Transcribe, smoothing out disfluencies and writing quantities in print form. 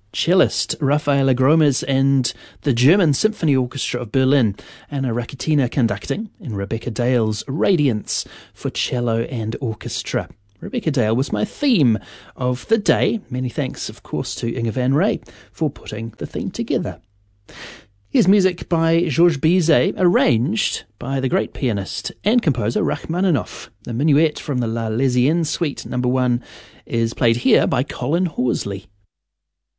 cellist Rafael Agromes and the German Symphony Orchestra of Berlin, Anna Rakitina conducting, and Rebecca Dale's Radiance for cello and orchestra. Rebecca Dale was my theme of the day. Many thanks, of course, to Inge Van Ray for putting the theme together. Here's music by Georges Bizet, arranged by the great pianist and composer Rachmaninoff. The minuet from the La Lesienne Suite No. 1 is played here by Colin Horsley.